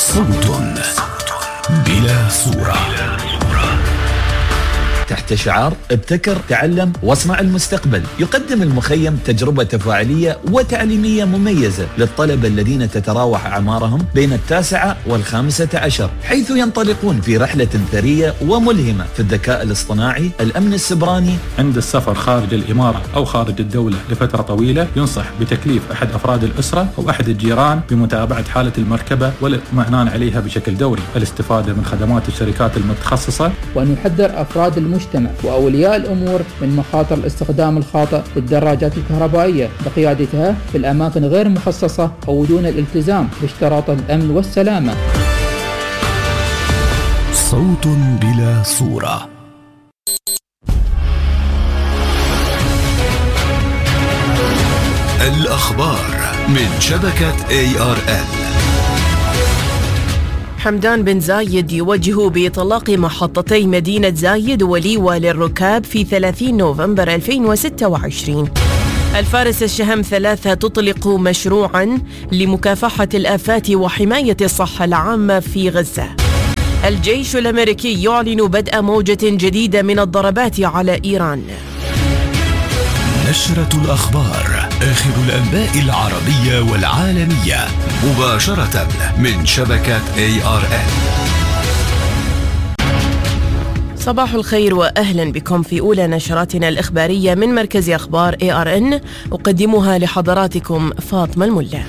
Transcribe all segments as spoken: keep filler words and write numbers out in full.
صوت بلا صورة. تحت شعار ابتكر تعلم واصنع المستقبل، يقدم المخيم تجربة تفاعلية وتعليمية مميزة للطلبة الذين تتراوح أعمارهم بين التاسعة والخامسة عشر، حيث ينطلقون في رحلة ثرية وملهمة في الذكاء الاصطناعي، الأمن السبراني. عند السفر خارج الإمارة أو خارج الدولة لفترة طويلة ينصح بتكليف أحد أفراد الأسرة أو أحد الجيران بمتابعة حالة المركبة والاطمئنان عليها بشكل دوري، الاستفادة من خدمات الشركات المتخصصة، وأن يحذر أفراد المجتمع وأولياء الأمور من مخاطر الاستخدام الخاطئ للدراجات الكهربائية بقيادتها في الأماكن غير مخصصة أو دون الالتزام باشتراط الأمن والسلامة. صوت بلا صورة. الأخبار من شبكة إيه آر إل. حمدان بن زايد يوجه بإطلاق محطتي مدينة زايد وليوى للركاب في ثلاثين نوفمبر ألفين وستة وعشرين. الفارس الشهم ثلاثة تطلق مشروعاً لمكافحة الآفات وحماية الصحة العامة في غزة. الجيش الأمريكي يعلن بدء موجة جديدة من الضربات على إيران. نشرة الأخبار، آخر الأنباء العربية والعالمية، مباشرة من شبكة إيه آر إل. صباح الخير وأهلا بكم في أولى نشراتنا الإخبارية من مركز أخبار إيه آر إن، أقدمها لحضراتكم فاطمة الملا.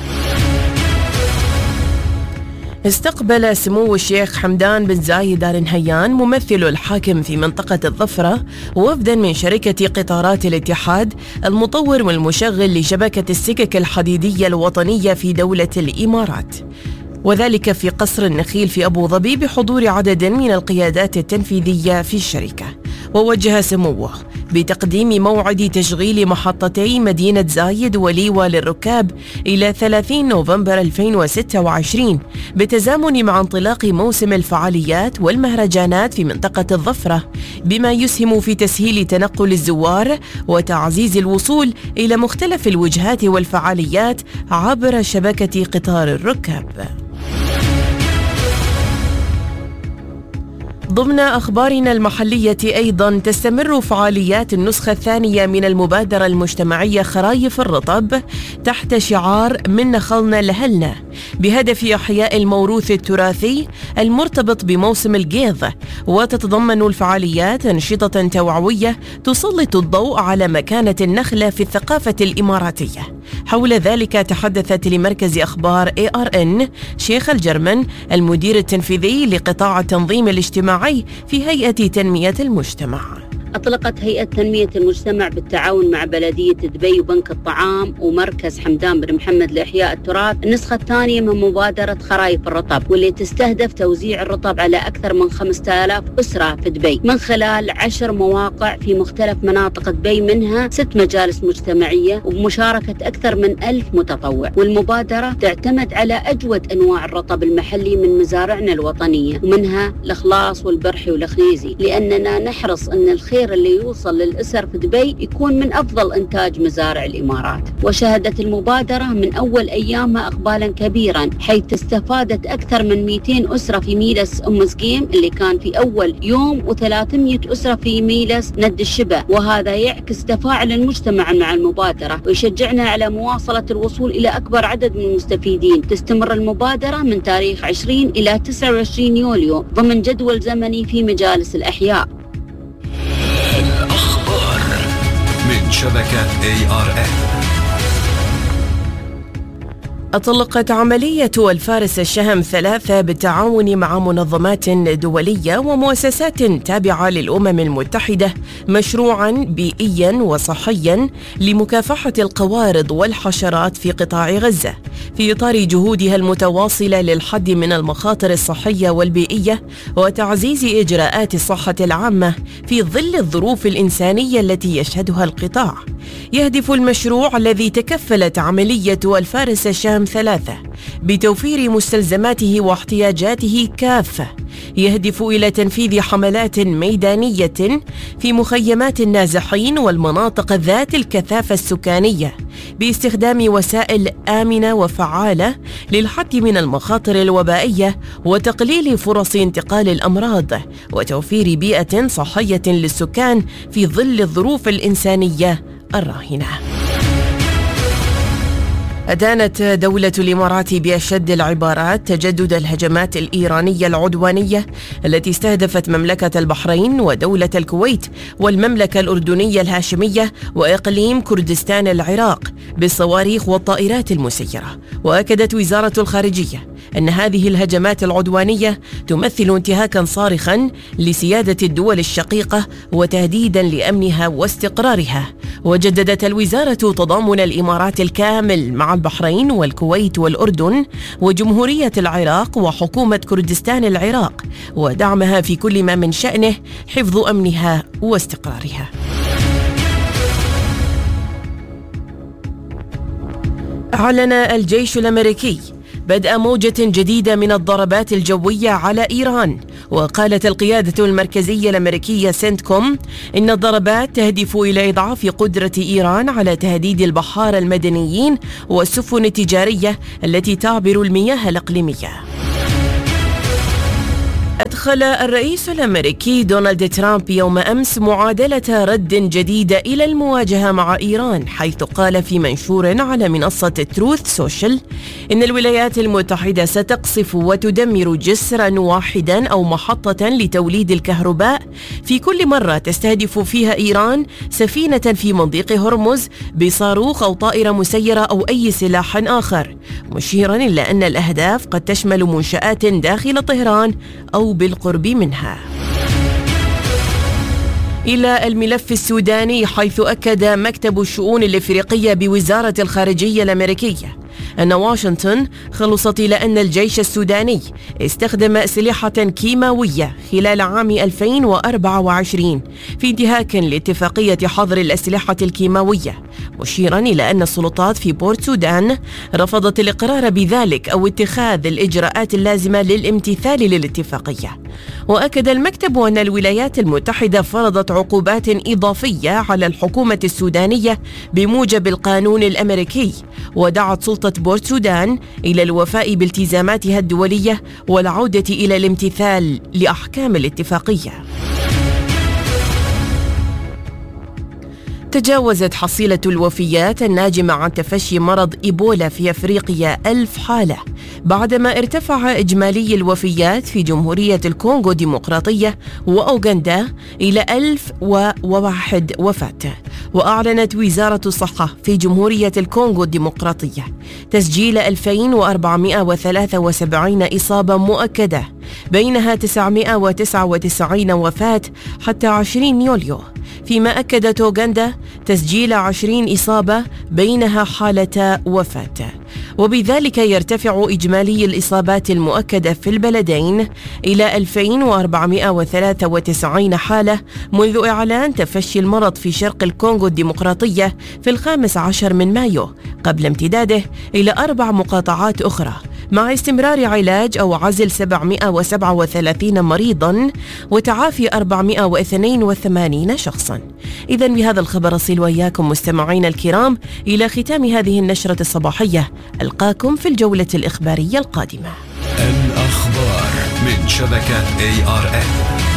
استقبل سمو الشيخ حمدان بن زايد آل نهيان ممثل الحاكم في منطقة الظفرة وفدا من شركة قطارات الاتحاد المطور والمشغل لشبكة السكك الحديدية الوطنية في دولة الإمارات، وذلك في قصر النخيل في أبو ظبي بحضور عدد من القيادات التنفيذية في الشركة. ووجه سموه بتقديم موعد تشغيل محطتي مدينة زايد وليوى للركاب إلى ثلاثين نوفمبر ألفين وستة وعشرين بتزامن مع انطلاق موسم الفعاليات والمهرجانات في منطقة الظفرة، بما يسهم في تسهيل تنقل الزوار وتعزيز الوصول إلى مختلف الوجهات والفعاليات عبر شبكة قطار الركاب. ضمن أخبارنا المحلية أيضا تستمر فعاليات النسخة الثانية من المبادرة المجتمعية خرايف الرطب تحت شعار من نخلنا لهلنا، بهدف إحياء الموروث التراثي المرتبط بموسم القيظ. وتتضمن الفعاليات أنشطة توعوية تسلط الضوء على مكانة النخلة في الثقافة الإماراتية. حول ذلك تحدثت لمركز أخبار إيه آر إن شيخ الجرمن المدير التنفيذي لقطاع التنظيم الاجتماعي في هيئة تنمية المجتمع. أطلقت هيئة تنمية المجتمع بالتعاون مع بلدية دبي وبنك الطعام ومركز حمدان بن محمد لإحياء التراث النسخة الثانية من مبادرة خرايف الرطب، واللي تستهدف توزيع الرطب على أكثر من خمسة آلاف أسرة في دبي من خلال عشر مواقع في مختلف مناطق دبي، منها ست مجالس مجتمعية وبمشاركة أكثر من ألف متطوع. والمبادرة تعتمد على أجود أنواع الرطب المحلي من مزارعنا الوطنية، ومنها الإخلاص والبرحي والخنيزي، لأننا نحرص أن الخير اللي يوصل للأسر في دبي يكون من أفضل إنتاج مزارع الإمارات. وشهدت المبادرة من أول أيامها إقبالا كبيرا، حيث استفادت أكثر من مئتين أسرة في ميلس أم سقيم اللي كان في أول يوم، وثلاثمئة أسرة في ميلس ند الشبه. وهذا يعكس تفاعل المجتمع مع المبادرة ويشجعنا على مواصلة الوصول إلى أكبر عدد من المستفيدين. تستمر المبادرة من تاريخ عشرين إلى تسعة وعشرين يوليو ضمن جدول زمني في مجالس الأحياء. الأخبار من شبكة إيه آر إل. أطلقت عملية الفارس الشهم ثلاثة بالتعاون مع منظمات دولية ومؤسسات تابعة للأمم المتحدة مشروعاً بيئياً وصحياً لمكافحة القوارض والحشرات في قطاع غزة، في إطار جهودها المتواصلة للحد من المخاطر الصحية والبيئية وتعزيز إجراءات الصحة العامة في ظل الظروف الإنسانية التي يشهدها القطاع. يهدف المشروع الذي تكفلت عملية الفارس الشهم ثلاثة بتوفير مستلزماته واحتياجاته كافة يهدف إلى تنفيذ حملات ميدانية في مخيمات النازحين والمناطق ذات الكثافة السكانية باستخدام وسائل آمنة وفعالة للحد من المخاطر الوبائية وتقليل فرص انتقال الأمراض وتوفير بيئة صحية للسكان في ظل الظروف الإنسانية الراهنة. أدانت دولة الإمارات بأشد العبارات تجدد الهجمات الإيرانية العدوانية التي استهدفت مملكة البحرين ودولة الكويت والمملكة الأردنية الهاشمية وإقليم كردستان العراق بالصواريخ والطائرات المسيرة. وأكدت وزارة الخارجية أن هذه الهجمات العدوانية تمثل انتهاكاً صارخاً لسيادة الدول الشقيقة وتهديداً لأمنها واستقرارها. وجددت الوزارة تضامن الإمارات الكامل مع البحرين والكويت والأردن وجمهورية العراق وحكومة كردستان العراق ودعمها في كل ما من شأنه حفظ أمنها واستقرارها. أعلن الجيش الأمريكي بدء موجة جديدة من الضربات الجوية على إيران. وقالت القيادة المركزية الأمريكية سنتكوم إن الضربات تهدف إلى إضعاف قدرة إيران على تهديد البحارة المدنيين والسفن التجارية التي تعبر المياه الإقليمية. أدخل الرئيس الأمريكي دونالد ترامب يوم أمس معادلة رد جديدة إلى المواجهة مع إيران، حيث قال في منشور على منصة تروث سوشيال إن الولايات المتحدة ستقصف وتدمر جسرا واحدا أو محطة لتوليد الكهرباء في كل مرة تستهدف فيها إيران سفينة في مضيق هرمز بصاروخ أو طائرة مسيرة أو أي سلاح آخر، مشيرا إلى أن الأهداف قد تشمل منشآت داخل طهران أو بالقرب منها. إلى الملف السوداني، حيث أكد مكتب الشؤون الإفريقية بوزارة الخارجية الأمريكية أن واشنطن خلصت إلى أن الجيش السوداني استخدم أسلحة كيماوية خلال عام ألفين وأربعة وعشرين في انتهاك لاتفاقية حظر الأسلحة الكيماوية، مشيرا إلى أن السلطات في بورت سودان رفضت الإقرار بذلك أو اتخاذ الإجراءات اللازمة للامتثال للاتفاقية. وأكد المكتب أن الولايات المتحدة فرضت عقوبات إضافية على الحكومة السودانية بموجب القانون الأمريكي، ودعت سلطة بورت سودان إلى الوفاء بالتزاماتها الدولية والعودة إلى الامتثال لأحكام الاتفاقية. تجاوزت حصيلة الوفيات الناجمة عن تفشي مرض إيبولا في أفريقيا ألف حالة، بعدما ارتفع إجمالي الوفيات في جمهورية الكونغو الديمقراطية وأوغندا إلى ألف وواحد وفاة. وأعلنت وزارة الصحة في جمهورية الكونغو الديمقراطية تسجيل ألفين وأربعمائة وثلاثة وسبعين إصابة مؤكدة، بينها تسعمائة وتسعة وتسعين وفاة حتى عشرين يوليو، فيما أكدت أوغندا تسجيل عشرين إصابة بينها حالة وفاة. وبذلك يرتفع إجمالي الإصابات المؤكدة في البلدين إلى ألفين وأربعمائة وثلاثة وتسعين حالة منذ إعلان تفشي المرض في شرق الكونغو الديمقراطية في الخامس عشر من مايو، قبل امتداده إلى أربع مقاطعات أخرى، مع استمرار علاج أو عزل سبعمائة وسبعة وثلاثين مريضاً وتعافي أربعمائة واثنين وثمانين شخصاً. إذن بهذا الخبر أصل وإياكم مستمعين الكرام إلى ختام هذه النشرة الصباحية. ألقاكم في الجولة الإخبارية القادمة. الأخبار من شبكة إيه آر إن.